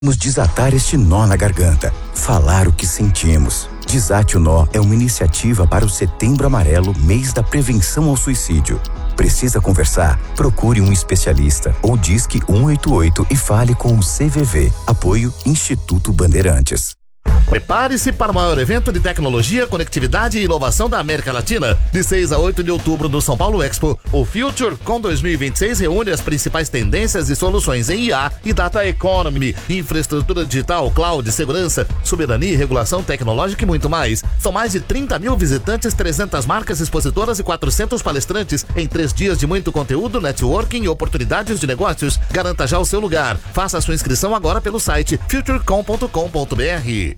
Vamos desatar este nó na garganta, falar o que sentimos. Desate o Nó é uma iniciativa para o Setembro Amarelo, mês da prevenção ao suicídio. Precisa conversar? Procure um especialista ou disque 188 e fale com o CVV. Apoio Instituto Bandeirantes. Prepare-se para o maior evento de tecnologia, conectividade e inovação da América Latina. De 6 a 8 de outubro no São Paulo Expo, o FutureCon 2026 reúne as principais tendências e soluções em IA e Data Economy, infraestrutura digital, cloud, segurança, soberania e regulação tecnológica e muito mais. São mais de 30 mil visitantes, 300 marcas expositoras e 400 palestrantes em 3 dias de muito conteúdo, networking e oportunidades de negócios. Garanta já o seu lugar. Faça a sua inscrição agora pelo site futurecon.com.br.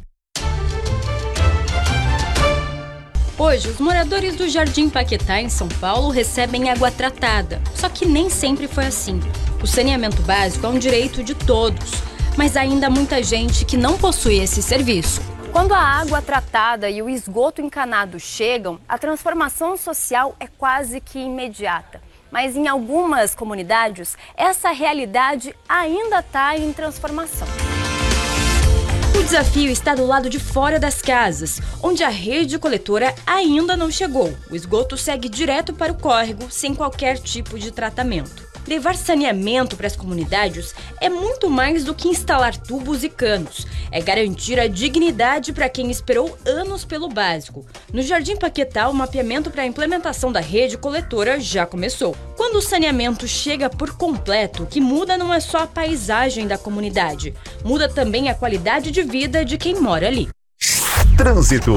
Hoje, os moradores do Jardim Paquetá, em São Paulo, recebem água tratada. Só que nem sempre foi assim. O saneamento básico é um direito de todos, mas ainda há muita gente que não possui esse serviço. Quando a água tratada e o esgoto encanado chegam, a transformação social é quase que imediata. Mas em algumas comunidades, essa realidade ainda está em transformação. O desafio está do lado de fora das casas, onde a rede coletora ainda não chegou. O esgoto segue direto para o córrego, sem qualquer tipo de tratamento. Levar saneamento para as comunidades é muito mais do que instalar tubos e canos. É garantir a dignidade para quem esperou anos pelo básico. No Jardim Paquetá, o mapeamento para a implementação da rede coletora já começou. Quando o saneamento chega por completo, o que muda não é só a paisagem da comunidade. Muda também a qualidade de vida de quem mora ali. Trânsito.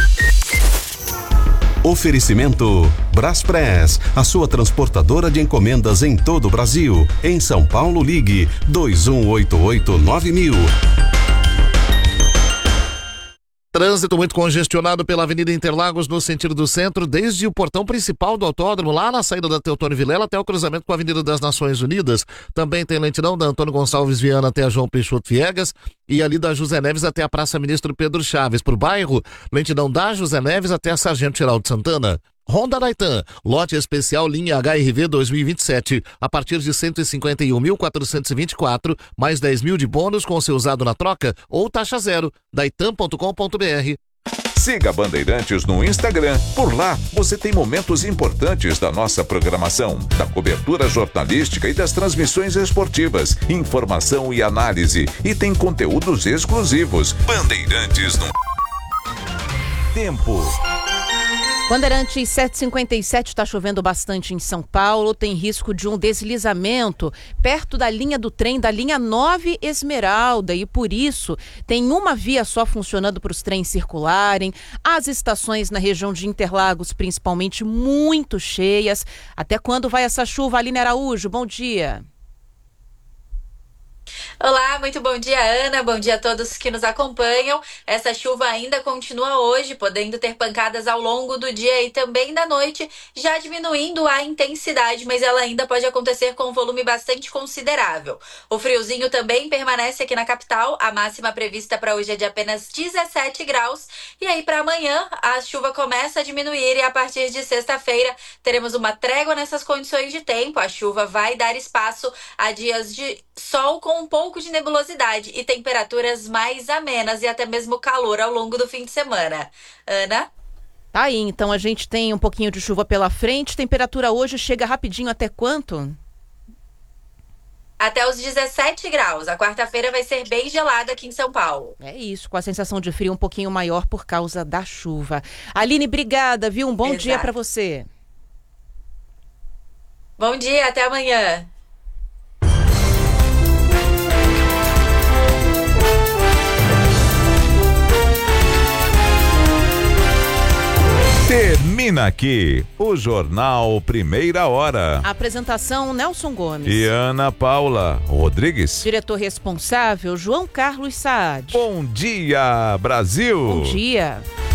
Oferecimento Braspress, a sua transportadora de encomendas em todo o Brasil. Em São Paulo, ligue 2188-9000. Trânsito muito congestionado pela Avenida Interlagos no sentido do centro, desde o portão principal do autódromo, lá na saída da Teotônio Vilela até o cruzamento com a Avenida das Nações Unidas. Também tem lentidão da Antônio Gonçalves Viana até a João Peixoto Viegas e ali da José Neves até a Praça Ministro Pedro Chaves. Por bairro, lentidão da José Neves até a Sargento Geraldo Santana. Honda Naitan, lote especial linha HRV 2027, a partir de 151.424, mais 10 mil de bônus com seu usado na troca ou taxa zero, daitan.com.br. Siga Bandeirantes no Instagram. Por lá, você tem momentos importantes da nossa programação, da cobertura jornalística e das transmissões esportivas, informação e análise, e tem conteúdos exclusivos. Bandeirantes no Tempo. Bandeirantes 757, está chovendo bastante em São Paulo, tem risco de um deslizamento perto da linha do trem da linha 9 Esmeralda e por isso tem uma via só funcionando para os trens circularem, as estações na região de Interlagos principalmente muito cheias. Até quando vai essa chuva, Aline Araújo? Bom dia. Olá, muito bom dia, Ana. Bom dia a todos que nos acompanham. Essa chuva ainda continua hoje, podendo ter pancadas ao longo do dia e também da noite, já diminuindo a intensidade, mas ela ainda pode acontecer com um volume bastante considerável. O friozinho também permanece aqui na capital. A máxima prevista para hoje é de apenas 17 graus. E aí, para amanhã, a chuva começa a diminuir e a partir de sexta-feira teremos uma trégua nessas condições de tempo. A chuva vai dar espaço a dias de sol com um pouco de nebulosidade e temperaturas mais amenas e até mesmo calor ao longo do fim de semana. Ana? Tá aí, então a gente tem um pouquinho de chuva pela frente. Temperatura hoje chega rapidinho até quanto? Até os 17 graus. A quarta-feira vai ser bem gelada aqui em São Paulo. É isso, com a sensação de frio um pouquinho maior por causa da chuva. Aline, obrigada, viu? Um bom dia para você. Bom dia, até amanhã. Termina aqui o Jornal Primeira Hora. Apresentação Nelson Gomes e Ana Paula Rodrigues. Diretor responsável João Carlos Saad. Bom dia, Brasil. Bom dia.